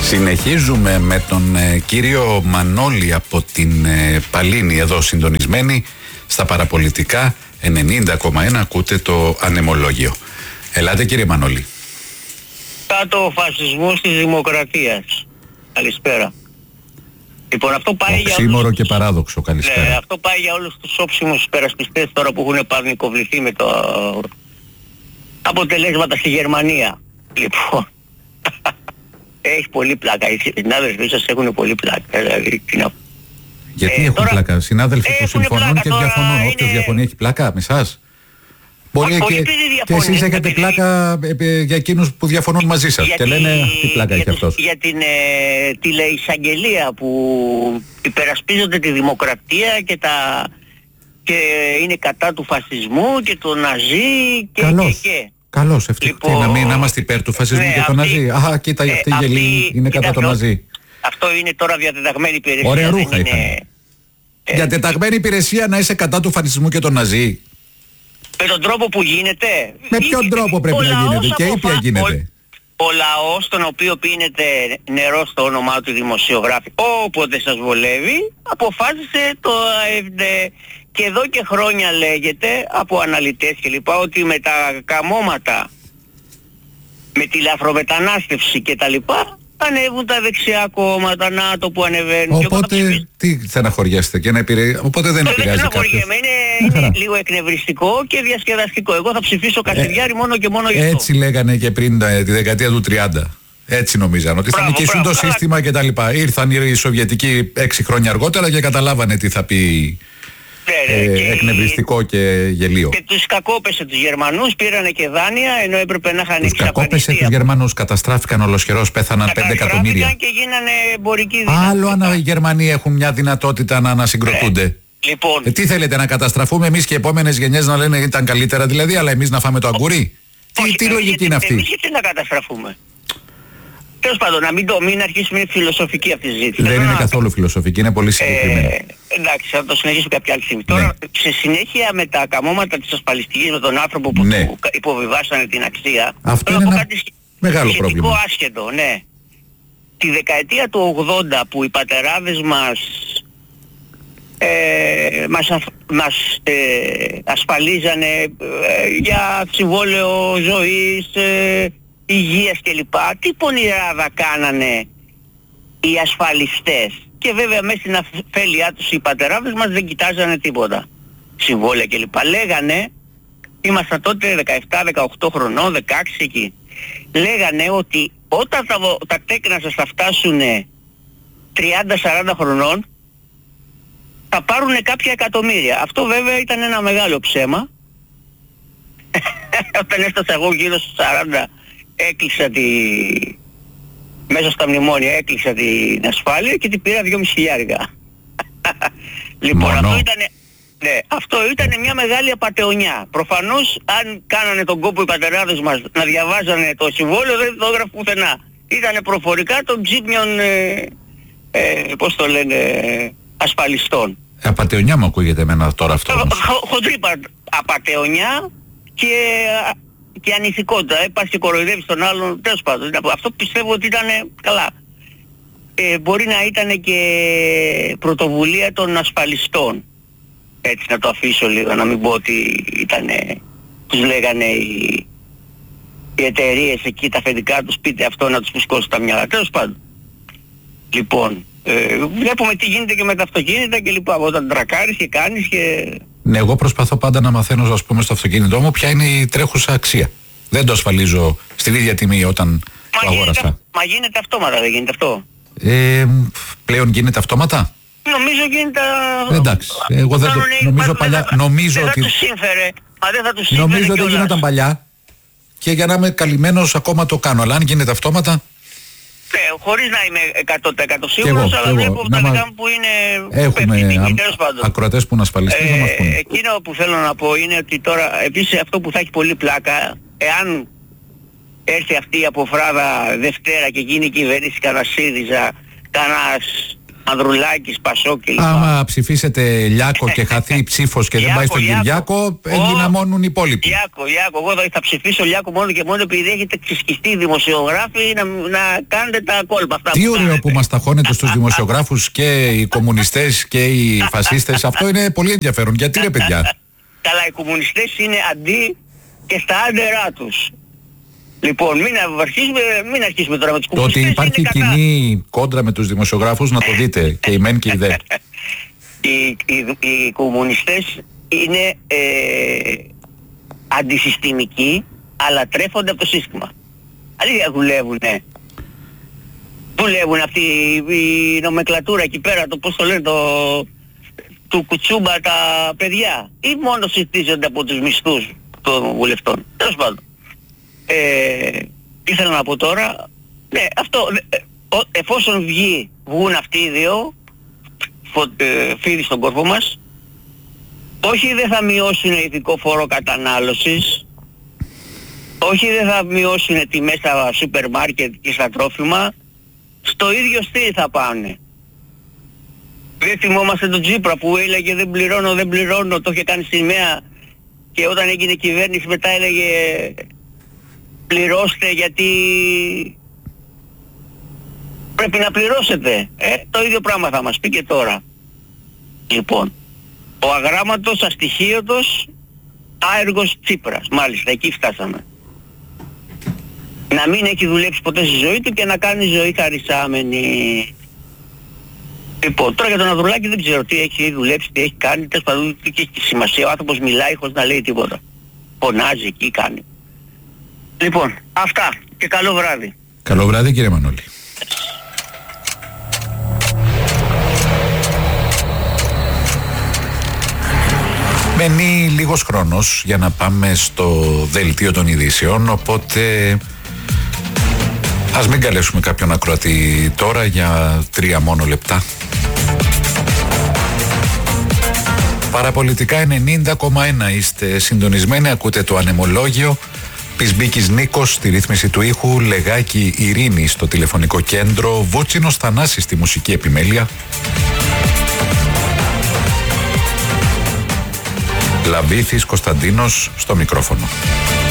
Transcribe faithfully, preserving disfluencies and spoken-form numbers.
Συνεχίζουμε με τον ε, κύριο Μανώλη από την ε, Παλίνη, εδώ συντονισμένη στα παραπολιτικά ενενήντα κόμμα ένα. Ακούτε το ανεμολόγιο. Ελάτε κύριε Μανώλη. Κάτω ο φασισμός της δημοκρατίας. Καλησπέρα. Λοιπόν, αυτό πάει για Οξύμορο όλους... και παράδοξο, καλησπέρα. Ναι, αυτό πάει για όλους τους όψιμους υπερασπιστές τώρα που έχουν πανικοβληθεί με το αποτελέσματα στη Γερμανία. Λοιπόν, έχει πολύ πλάκα. Οι συνάδελφοι σας έχουν πολύ πλάκα. Δηλαδή, να... Γιατί ε, έχουν τώρα... πλάκα? Συνάδελφοι που συμφωνούν πλάκα, και διαφωνούν. Είναι... Όποιος διαφωνεί έχει πλάκα με εσάς. Μπορεί Ό, και, και εσείς έχετε επειδή... πλάκα ε, για εκείνους που διαφωνούν μαζί σας. Γιατί, και λένε τι πλάκα έχει αυτός. Για την ε, τηλεεισαγγελία που υπερασπίζονται τη δημοκρατία και, τα, και είναι κατά του φασισμού και του ναζί και Καλώς. και, και. Καλώς, ευτυχώς. Λοιπόν, να μην είμαστε υπέρ του φασισμού ναι, και του ναζί. Α, κοίτα, ε, αυτή η γελή είναι κατά το ναζί. Αυτό είναι τώρα διατεταγμένη υπηρεσία. Ωραία ρούχα είναι, ήταν. Ε, διατεταγμένη υπηρεσία να είσαι κατά του φασισμού και του ναζί. Με τον τρόπο που γίνεται. Με ποιον τρόπο πρέπει να γίνεται και ήπια γίνεται. Ο, ο λαός τον οποίο πίνεται νερό στο όνομά του δημοσιογράφη όποτε σας βολεύει αποφάσισε το ΑΕΒΔ και εδώ και χρόνια λέγεται από αναλυτές και λοιπά ότι με τα καμώματα, με τη λαθρομετανάστευση και τα λοιπά ανέβουν τα δεξιά κόμματα, να το που ανεβαίνουν. Οπότε και τι στεναχωριέστε και να επηρεάζει. Οπότε δεν επηρεάζει κάποιος. Είναι, είναι λίγο εκνευριστικό και διασκεδαστικό. Εγώ θα ψηφίσω Κασιδιάρη ε, μόνο και μόνο για αυτό. Έτσι λέγανε και πριν τη δεκαετία του τριάντα. Έτσι νομίζαν ότι μπράβο, θα νικήσουν μπράβο, το μπράβο. σύστημα κτλ. Ήρθαν οι Σοβιετικοί έξι χρόνια αργότερα και καταλάβανε τι θα πει. Ναι, ναι, ε, και εκνευριστικό και γελίο. Και τους κακόπεσε τους Γερμανούς, πήρανε και δάνεια ενώ έπρεπε να είχαν εξαφανιστεί. Τους κακόπεσε τους Γερμανούς, καταστράφηκαν ολοσχερός, πέθαναν πέντε εκατομμύρια. Και γίνανε εμπορικοί δύναμοι. Άλλο αν οι Γερμανοί έχουν μια δυνατότητα να ανασυγκροτούνται. Ε, λοιπόν. ε, τι θέλετε, να καταστραφούμε εμείς και οι επόμενες γενιές να λένε ήταν καλύτερα δηλαδή, αλλά εμείς να φάμε το αγκουρί? Τι, τι λογική είναι αυτή? Εμείς γιατί να καταστραφούμε? Τέλος πάντων, να μην, το, μην αρχίσουμε φιλοσοφική αυτή τη συζήτηση. Δεν είναι να... καθόλου φιλοσοφική, είναι πολύ συγκεκριμένη. Ε, εντάξει, θα το συνεχίσουμε κάποια άλλη στιγμή. Ναι. Τώρα, σε συνέχεια με τα καμώματα της ασφαλιστικής, με τον άνθρωπο που ναι. του υποβιβάσανε την αξία, αυτό είναι ένα κάτι μεγάλο πρόβλημα. Άσχετο, ναι. Τη δεκαετία του ογδόντα που οι πατεράδες μας, ε, μας, αφ, μας ε, ασφαλίζανε ε, για συμβόλαιο ζωής, ε, υγείας κλπ. Τι πονηράδα κάνανε οι ασφαλιστές. Και βέβαια μέσα στην αφέλειά τους οι πατεράδες μας δεν κοιτάζανε τίποτα. Συμβόλαια κλπ. Λέγανε, ήμασταν τότε δεκαεπτά δεκαοκτώ χρονών, δεκαέξι εκεί. Λέγανε ότι όταν τα, τα τέκνα σας θα φτάσουν τριάντα σαράντα χρονών θα πάρουν κάποια εκατομμύρια. Αυτό βέβαια ήταν ένα μεγάλο ψέμα. Όταν έφτασα εγώ γύρω στους σαράντα έκλεισα τη... μέσα στα μνημόνια έκλεισα την ασφάλεια και την πήρα δυόμισι χιλιάρικα. Λοιπόν, αυτό ήταν, ναι, αυτό ήταν μια μεγάλη απατεωνιά. Προφανώς αν κάνανε τον κόπο οι πατεράδες μας να διαβάζανε το συμβόλαιο δεν το έγραφε πουθενά. Ήτανε προφορικά των τζίπνιων, ε, ε, πώς το λένε, ασφαλιστών. Απατεωνιά μου ακούγεται εμένα τώρα αυτό. Χω, χοντρή απατεωνιά και... και ανηθικότητα, ε, πας και κοροϊδεύεις τον άλλον, τέλος πάντων. Αυτό πιστεύω ότι ήταν καλά. Ε, μπορεί να ήταν και πρωτοβουλία των ασφαλιστών. Έτσι να το αφήσω λίγο, να μην πω ότι ήταν, τους λέγανε οι, οι εταιρείες εκεί, τα αφεντικά τους, πείτε αυτό να τους φουσκώσει τα μυαλά. Τέλος πάντων. Λοιπόν, ε, βλέπουμε τι γίνεται και με τα αυτοκίνητα και λοιπά. Όταν τρακάρεις και κάνεις και... Ναι, εγώ προσπαθώ πάντα να μαθαίνω, ας πούμε, στο αυτοκίνητό μου ποια είναι η τρέχουσα αξία. Δεν το ασφαλίζω στην ίδια τιμή όταν μα το αγόρασα. Γίνεται, μα γίνεται αυτόματα, δεν γίνεται αυτό? Ε, πλέον γίνεται αυτόματα. Νομίζω γίνεται... Εντάξει, εγώ δεν το... Νομίζω παλιά... Νομίζω ότι... Δεν θα τους σύμφερε. Μα δεν θα τους σύμφερε. Νομίζω ότι γινόταν παλιά και για να είμαι καλυμμένος ακόμα το κάνω. Αλλά αν γίνεται αυτόματα... Ναι, χωρίς να είμαι εκατό τοις εκατό σίγουρος, αλλά βλέπω τα δικά μου που είναι... Έχουμε ακροατές που είναι ασφαλιστές, να μας πούνε. Εκείνο που θέλω να πω είναι ότι τώρα, επίσης αυτό που θα έχει πολύ πλάκα, εάν έρθει αυτή η αποφράδα Δευτέρα και γίνει η κυβέρνηση κανένα ΣΥΡΙΖΑ, κανένας Ανδρουλάκης, Πασόκ κλπ. Άμα ψηφίσετε Λιάκο και χαθεί η ψήφος και δεν πάει στον Κυριάκο, ενδυναμώνουν οι υπόλοιποι. Λιάκο, Λιάκο, εγώ θα ψηφίσω Λιάκο μόνο και μόνο επειδή έχετε ξεσκιστεί δημοσιογράφοι να, να κάνετε τα κόλπα αυτά. Τι ωραίο που μας ταχώνετε στους δημοσιογράφους και οι κομμουνιστές και οι φασίστες. Αυτό είναι πολύ ενδιαφέρον. Γιατί ρε παιδιά? Καλά, οι κομμουνιστές είναι αντί και στα άντερά τους. Λοιπόν, μην αρχίσουμε, μην αρχίσουμε τώρα με τους κομμουνιστές. Το ότι υπάρχει κοινή κόντρα με τους δημοσιογράφους, να το δείτε, και η μεν και η δε. οι, οι, οι κομμουνιστές είναι ε, αντισυστημικοί, αλλά τρέφονται από το σύστημα. Αλήθεια δουλεύουνε. Δουλεύουν αυτή η νομεκλατούρα εκεί πέρα, το πώς το λένε, το, του κουτσούμπα τα παιδιά. Ή μόνο συστίζονται από τους μισθούς των βουλευτών. Τέλος πάντων. Ε, ήθελα να πω τώρα, ναι, αυτό, ε, εφόσον βγει, βγουν αυτοί οι δύο φω, ε, φίδι στον κόρπο μας, όχι δεν θα μειώσουν ειδικό φόρο κατανάλωσης, όχι δεν θα μειώσουν τιμές στα σούπερ μάρκετ και στα τρόφιμα, στο ίδιο στυλ θα πάνε. Δεν θυμόμαστε τον Τσίπρα που έλεγε δεν πληρώνω, δεν πληρώνω, το είχε κάνει σημαία και όταν έγινε κυβέρνηση μετά έλεγε πληρώστε γιατί πρέπει να πληρώσετε. Ε, το ίδιο πράγμα θα μας πει και τώρα. Λοιπόν, ο αγράμματος, αστοιχείωτος, άεργος Τσίπρας. Μάλιστα, εκεί φτάσαμε. Να μην έχει δουλέψει ποτέ στη ζωή του και να κάνει ζωή χαρισάμενη. Λοιπόν, τώρα για τον Ανδρουλάκη δεν ξέρω τι έχει δουλέψει, τι έχει κάνει, τέλος πάντων τι έχει σημασία. Ο άνθρωπος μιλάει χωρίς να λέει τίποτα. Φωνάζει εκεί, κάνει. Λοιπόν, αυτά και καλό βράδυ. Καλό βράδυ κύριε Μανώλη. Μένει λίγος χρόνος για να πάμε στο δελτίο των ειδήσεων, οπότε ας μην καλέσουμε κάποιον ακροατή τώρα για τρία μόνο λεπτά. Παραπολιτικά ενενήντα κόμμα ένα είστε συντονισμένοι, ακούτε το ανεμολόγιο. Πισμπίκης Νίκος στη ρύθμιση του ήχου, Λεγάκη Ειρήνη στο τηλεφωνικό κέντρο, Βούτσινος Θανάσης στη μουσική επιμέλεια. Λαβήθης Κωνσταντίνος στο μικρόφωνο.